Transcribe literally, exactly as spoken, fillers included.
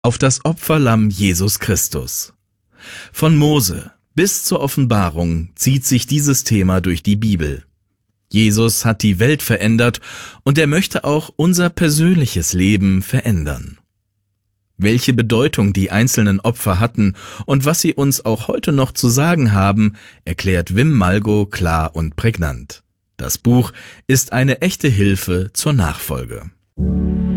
auf das Opferlamm Jesus Christus. Von Mose bis zur Offenbarung zieht sich dieses Thema durch die Bibel. Jesus hat die Welt verändert und er möchte auch unser persönliches Leben verändern. Welche Bedeutung die einzelnen Opfer hatten und was sie uns auch heute noch zu sagen haben, erklärt Wim Malgo klar und prägnant. Das Buch ist eine echte Hilfe zur Nachfolge.